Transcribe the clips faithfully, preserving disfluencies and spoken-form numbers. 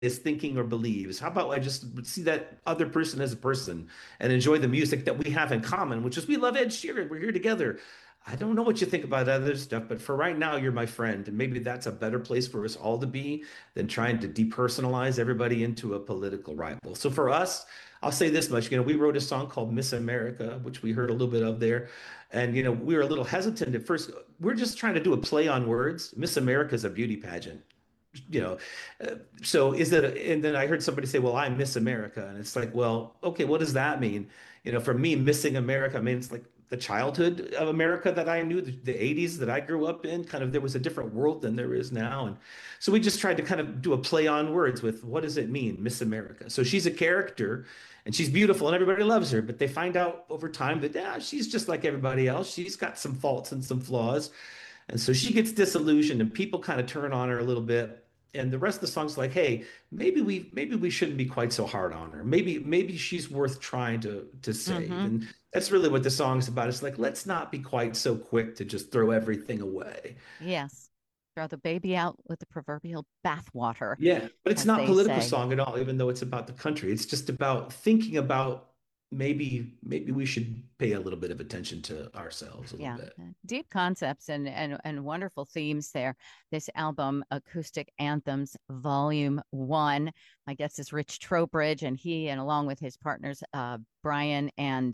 is thinking or believes? How about I just see that other person as a person and enjoy the music that we have in common, which is we love Ed Sheeran. We're here together. I don't know what you think about other stuff, but for right now, you're my friend. And maybe that's a better place for us all to be than trying to depersonalize everybody into a political rival. So for us, I'll say this much, you know, we wrote a song called Miss America, which we heard a little bit of there. And, you know, we were a little hesitant at first. We're just trying to do a play on words. Miss America is a beauty pageant, you know. Uh, so is that, and then I heard somebody say, well, I miss America. And it's like, well, okay, what does that mean? You know, for me, missing America, I mean, it's like the childhood of America that I knew, the, the eighties that I grew up in, kind of there was a different world than there is now. And so we just tried to kind of do a play on words with what does it mean, Miss America? So she's a character and she's beautiful and everybody loves her, but they find out over time that yeah, she's just like everybody else. She's got some faults and some flaws. And so she gets disillusioned and people kind of turn on her a little bit. And the rest of the song's like, hey, maybe we maybe we shouldn't be quite so hard on her. Maybe maybe she's worth trying to to save. Mm-hmm. And that's really what the song's about. It's like, let's not be quite so quick to just throw everything away. Yes. Throw the baby out with the proverbial bathwater, Yeah, but it's as not a they political say. song at all, even though it's about the country. It's just about thinking about maybe maybe we should pay a little bit of attention to ourselves a little Yeah, bit. uh, deep concepts and and and wonderful themes there. This album, Acoustic Anthems, Volume One. My guest is Rich Trowbridge, and he, and along with his partners, uh, Brian and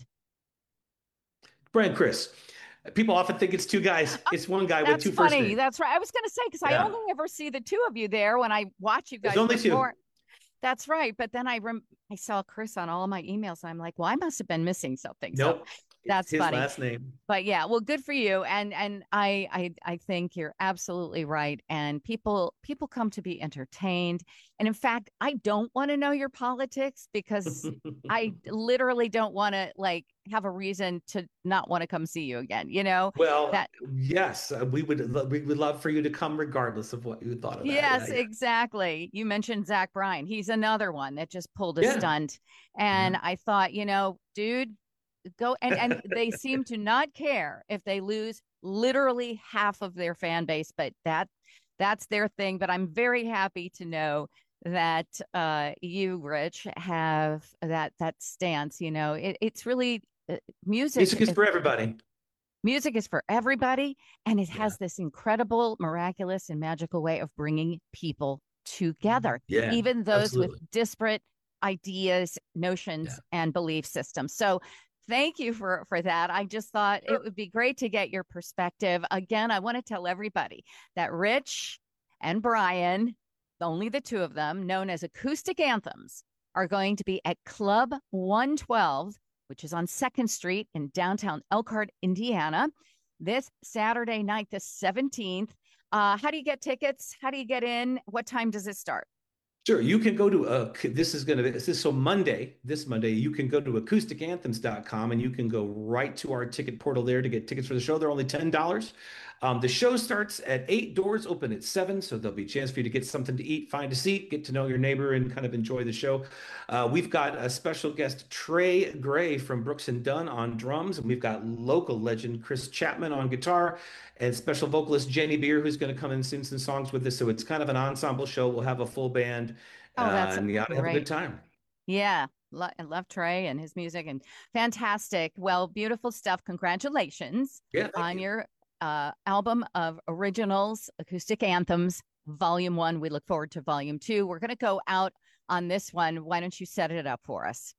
Brian Chris. People often think it's two guys. It's one guy with that's two first funny. names. That's right. I was going to say because I Yeah. only ever see the two of you there when I watch you There's guys only perform. two. That's right. But then I rem- I saw Chris on all of my emails. I'm like, well, I must have been missing something. So Nope. It's that's his funny. last name. But yeah, well, good for you. And and I I I think you're absolutely right. And people people come to be entertained. And in fact, I don't want to know your politics because I literally don't want to like have a reason to not want to come see you again. You know Well, that. yes, uh, we would lo- we would love for you to come regardless of what you thought of that. Yeah, Yes, yeah. exactly. You mentioned Zach Bryan. He's another one that just pulled a Yeah. stunt. And Yeah. I thought, you know, dude, go and and they seem to not care if they lose literally half of their fan base, but that that's their thing. But I'm very happy to know that uh you, Rich, have that that stance. You know, it, it's really uh, music. Music is for everybody. Music is for everybody, and it Yeah. has this incredible, miraculous, and magical way of bringing people together, Yeah, even those with absolutely. disparate ideas, notions, Yeah. and belief systems. So, thank you for for that. I just thought it Sure. would be great to get your perspective. Again, I want to tell everybody that Rich and Brian, only the two of them, known as Acoustic Anthems, are going to be at Club one twelve, which is on second Street in downtown Elkhart, Indiana, this Saturday night, the seventeenth. Uh, how do you get tickets? How do you get in? What time does it start? Sure, you can go to uh this is gonna be this is so Monday, this Monday, you can go to acoustic anthems dot com and you can go right to our ticket portal there to get tickets for the show. They're only ten dollars. Um, the show starts at eight, doors open at seven, so there'll be a chance for you to get something to eat, find a seat, get to know your neighbor, and kind of enjoy the show. Uh, we've got a special guest, Trey Gray from Brooks and Dunn on drums, and we've got local legend Chris Chapman on guitar, and special vocalist Jenny Beer, who's going to come and sing some songs with us. So it's kind of an ensemble show. We'll have a full band, uh, Oh, that's and you ought to have a good great. time. Yeah. Lo- I love Trey and his music and fantastic. Well, beautiful stuff. Congratulations Yeah, thank on you. your uh, album of originals, acoustic anthems, volume one. We look forward to volume two. We're going to go out on this one. Why don't you set it up for us?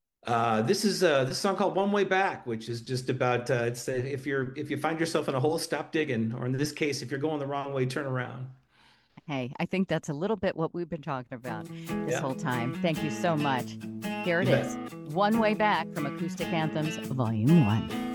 Uh, this is uh, this song called "One Way Back," which is just about uh, it's uh, if you're if you find yourself in a hole, stop digging, or in this case, if you're going the wrong way, turn around. Hey, I think that's a little bit what we've been talking about this Yeah, whole time. Thank you so much. Here it you is bet. One Way Back from Acoustic Anthems, Volume one.